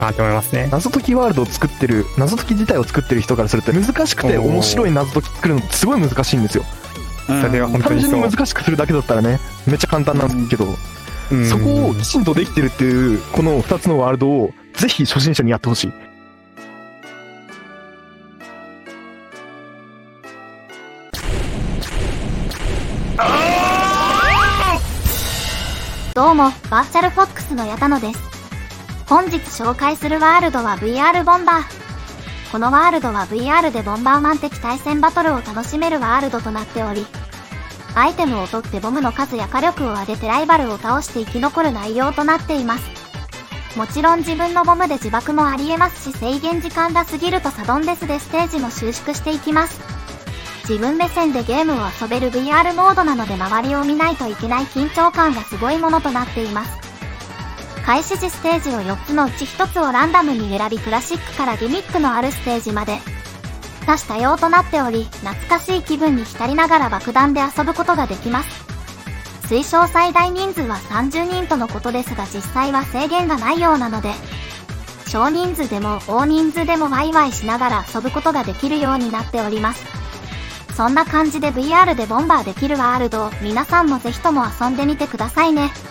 あと思いますね。 謎解きワールドを作ってる、謎解き自体を作ってる人からすると難しくて面白い謎解き作るのってすごい難しいんですよ。 それは本当単にそう。 純に難しくするだけだったらね、めっちゃ簡単なんですけど、そこをきちんとできてるっていう、この2つのワールドをぜひ初心者にやってほしい。 どうも、バーチャルフォックスの矢田野です。本日紹介するワールドは VR ボンバー。このワールドは VR でボンバーマン的対戦バトルを楽しめるワールドとなっており、アイテムを取ってボムの数や火力を上げてライバルを倒して生き残る内容となっています。もちろん自分のボムで自爆もありえますし、制限時間が過ぎるとサドンデスでステージも収縮していきます。自分目線でゲームを遊べる VR モードなので周りを見ないといけない緊張感がすごいものとなっています。開始時ステージを4つのうち1つをランダムに選び、クラシックからギミックのあるステージまで多種多様となっており、懐かしい気分に浸りながら爆弾で遊ぶことができます。推奨最大人数は30人とのことですが、実際は制限がないようなので、少人数でも大人数でもワイワイしながら遊ぶことができるようになっております。そんな感じで VR でボンバーできるワールドを皆さんもぜひとも遊んでみてくださいね。